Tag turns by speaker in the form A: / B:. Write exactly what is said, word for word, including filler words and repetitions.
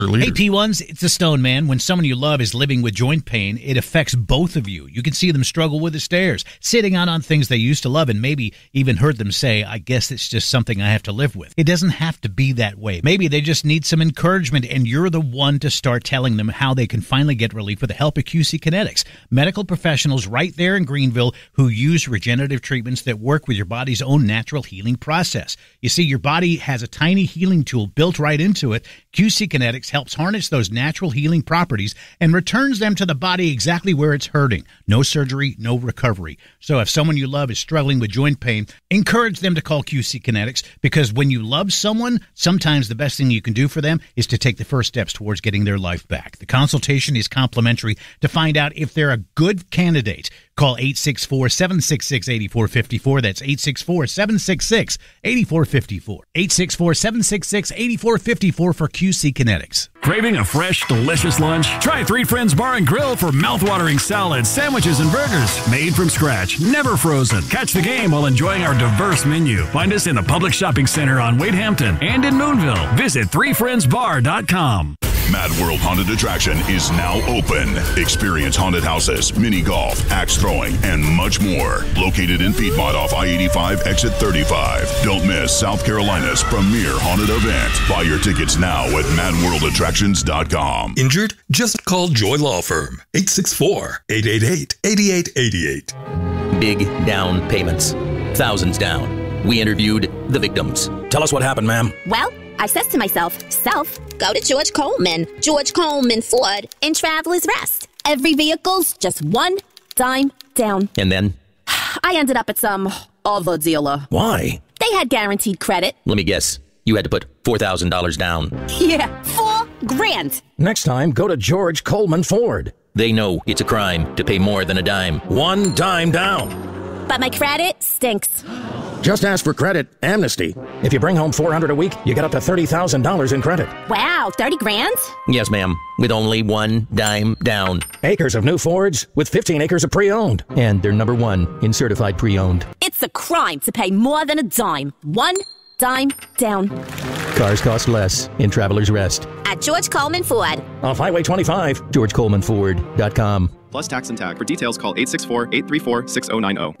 A: Hey, P ones, it's the Stone Man. When someone you love is living with joint pain, it affects both of you. You can see them struggle with the stairs, sitting out on things they used to love, and maybe even heard them say, I guess it's just something I have to live with. It doesn't have to be that way. Maybe they just need some encouragement, and you're the one to start telling them how they can finally get relief with the help of Q C Kinetics. Medical professionals right there in Greenville who use regenerative treatments that work with your body's own natural healing process. You see, your body has a tiny healing tool built right into it. Q C Kinetics helps harness those natural healing properties and returns them to the body exactly where it's hurting. No surgery, no recovery. So if someone you love is struggling with joint pain, encourage them to call Q C Kinetics, because when you love someone, sometimes the best thing you can do for them is to take the first steps towards getting their life back. The consultation is complimentary. To find out if they're a good candidate, call eight six four, seven six six, eight four five four. That's eight six four, seven six six, eight four five four. eight six four, seven six six, eight four five four for Q C Kinetics.
B: Craving a fresh, delicious lunch? Try Three Friends Bar and Grill for mouthwatering salads, sandwiches, and burgers. Made from scratch, never frozen. Catch the game while enjoying our diverse menu. Find us in the Public Shopping Center on Wade Hampton and in Moonville. Visit three friends bar dot com.
C: Mad World Haunted Attraction is now open. Experience haunted houses, mini golf, axe throwing, and much more. Located in Piedmont off I eighty-five, exit thirty-five. Don't miss South Carolina's premier haunted event. Buy your tickets now at mad world attractions dot com.
D: Injured? Just call Joy Law Firm. eight six four, eight eight eight, eight eight eight eight.
E: Big down payments. Thousands down. We interviewed the victims. Tell us what happened, ma'am.
F: Well, I says to myself, self, go to George Coleman. George Coleman Ford in Travelers Rest. Every vehicle's just one dime down.
E: And then?
F: I ended up at some other dealer.
E: Why?
F: They had guaranteed credit.
E: Let me guess. You had to put four thousand dollars down.
F: Yeah, four grand.
G: Next time, go to George Coleman Ford.
E: They know it's a crime to pay more than a dime. One dime down.
F: But my credit stinks.
G: Just ask for credit amnesty. If you bring home four hundred dollars a week, you get up to thirty thousand dollars in credit.
F: Wow, thirty grand?
E: Yes, ma'am. With only one dime down.
G: Acres of new Fords with fifteen acres of pre-owned. And they're number one in certified pre-owned.
F: It's a crime to pay more than a dime. One dime down.
G: Cars cost less in Travelers Rest.
F: At George Coleman Ford.
G: Off Highway twenty-five, george coleman ford dot com.
H: Plus tax and tag. For details, call eight six four, eight three four, six zero nine zero.